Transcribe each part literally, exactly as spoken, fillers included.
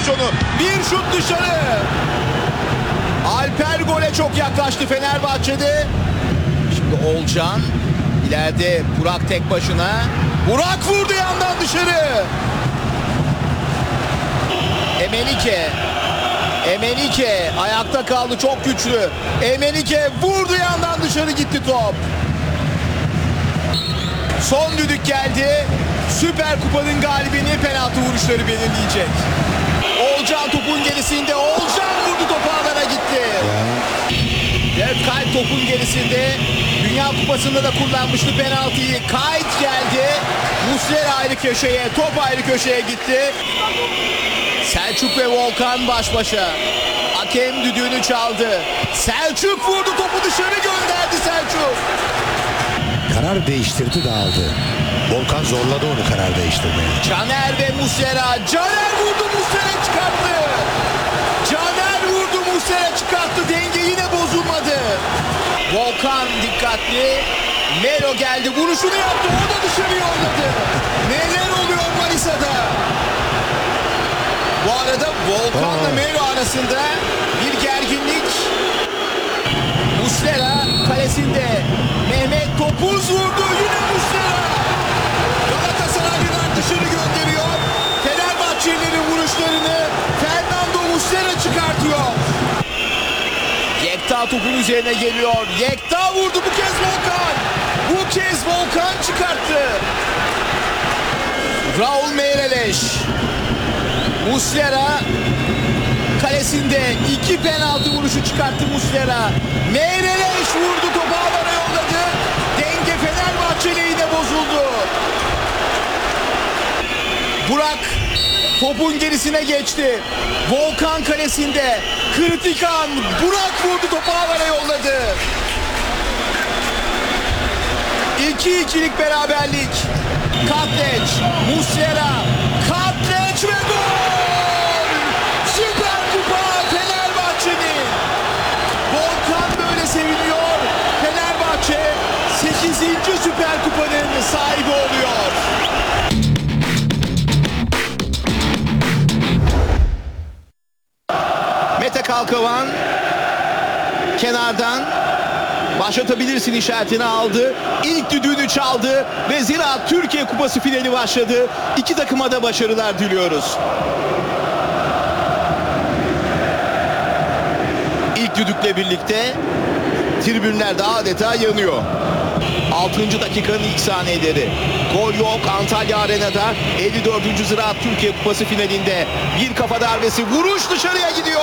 pozisyonu. Bir şut dışarı. Alper gole çok yaklaştı Fenerbahçe'de. Şimdi Olcan. İleride Burak tek başına. Burak vurdu yandan dışarı. Emenike. Emenike ayakta kaldı, çok güçlü. Emenike vurdu yandan dışarı gitti top. Son düdük geldi. Süper Kupa'nın galibini penaltı vuruşları belirleyecek. Olcan topun gerisinde. Olcan vurdu, topu ağlara gitti. Evet, Kayt topun gerisinde. Dünya Kupası'nda da kullanmıştı penaltıyı. Kayt geldi. Muslera ayrı köşeye, top ayrı köşeye gitti. Selçuk ve Volkan baş başa. Hakem düdüğünü çaldı. Selçuk vurdu, topu dışarı gönderdi Selçuk. Karar değiştirdi, dağıldı. Volkan zorladı onu karar değiştirmeye. Caner ve Muslera. Caner vurdu, Muslera çıkarttı. Caner vurdu, Muslera çıkarttı. Denge yine bozulmadı. Volkan dikkatli. Melo geldi, vuruşunu yaptı. O da dışarı yolladı. Neler oluyor Manisa'da? Bu arada Volkan'la Melo arasında bir gerginlik. Muslera kalesinde. Mehmet topuz vurdu. Yine Muslera. Galatasaraylılar dışarı gönderiyor. Fenerbahçelilerin vuruşlarını Fernando Muslera çıkartıyor. Yekta topun üzerine geliyor. Yekta vurdu, bu kez Volkan. Bu kez Volkan çıkarttı. Raul Meireles. Muslera kalesinde iki penaltı vuruşu çıkarttı Muslera. Meireles vurdu, topu ağlara yolladı. Denge Fenerbahçe lehine bozuldu. Burak topun gerisine geçti. Volkan kalesinde. Kritik an. Burak vurdu, topu ağlara yolladı. iki ikilik beraberlik. Katleç, Muslera, Katleç ve gol! Süper Kupa Fenerbahçe'nin. Volkan böyle seviniyor. Fenerbahçe sekizinci Süper Kupa'nın sahibi oluyor. Mete Kalkavan kenardan başlatabilirsin işaretini aldı. İlk düdüğünü çaldı ve Ziraat Türkiye Kupası finali başladı. İki takıma da başarılar diliyoruz. İlk düdükle birlikte tribünler de adeta yanıyor. altıncı dakikanın ilk saniyeleri. Gol yok Antalya Arena'da. elli dördüncü Ziraat Türkiye Kupası finalinde bir kafa darbesi, vuruş dışarıya gidiyor.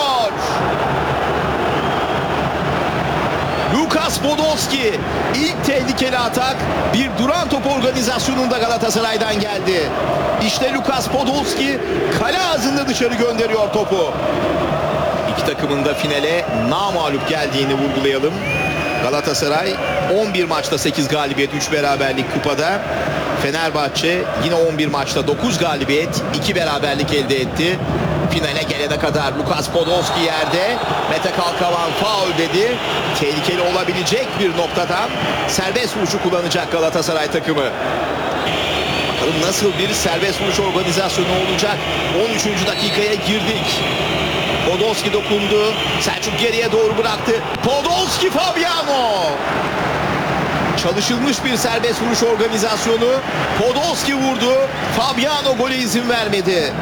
Lukas Podolski, ilk tehlikeli atak bir duran top organizasyonunda Galatasaray'dan geldi. İşte Lukas Podolski kale ağzında dışarı gönderiyor topu. İki takımın da finale namağlup geldiğini vurgulayalım. Galatasaray on bir maçta sekiz galibiyet, üç beraberlik kupada. Fenerbahçe yine on bir maçta dokuz galibiyet, iki beraberlik elde etti. Finale gelene kadar Lukas Podolski yerde. Mete Kalkavan faul dedi. Tehlikeli olabilecek bir noktadan serbest vuruşu kullanacak Galatasaray takımı. Bakalım nasıl bir serbest vuruş organizasyonu olacak. on üçüncü dakikaya girdik. Podolski dokundu. Selçuk geriye doğru bıraktı. Podolski, Fabiano. Çalışılmış bir serbest vuruş organizasyonu. Podolski vurdu. Fabiano gole izin vermedi.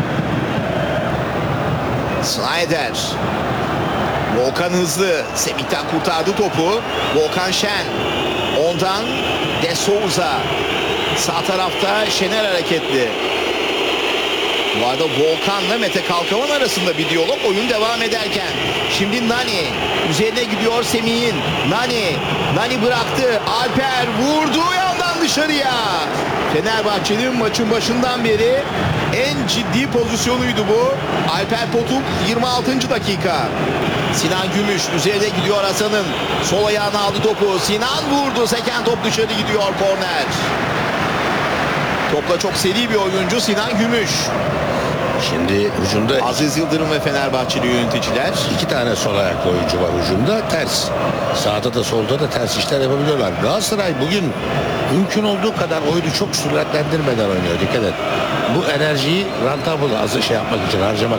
Snyder. Volkan hızlı. Semih'ten kurtardı topu. Volkan Şen. Ondan De Souza. Sağ tarafta Şener hareketli. Bu arada Volkan'la Mete Kalkavan arasında bir diyalog oyun devam ederken. Şimdi Nani. Üzerine gidiyor Semih'in. Nani. Nani bıraktı. Alper vurdu yandan dışarıya. Fenerbahçe'nin maçın başından beri en ciddi pozisyonuydu bu. Alper Potuk yirmi altıncı dakika. Sinan Gümüş üzerine gidiyor Hasan'ın. Sol ayağına aldı topu. Sinan vurdu. Seken top dışarı gidiyor, korner. Topla çok seri bir oyuncu Sinan Gümüş. Şimdi hücumda Aziz Yıldırım ve Fenerbahçeli yöneticiler. iki tane sol ayaklı oyuncu var hücumda. Ters. Sağda da solda da ters işler yapabiliyorlar. Galatasaray bugün mümkün olduğu kadar oyunu çok süratlendirmeden oynuyor. Dikkat et. Bu enerjiyi rentable azı şey yapmak için harcamak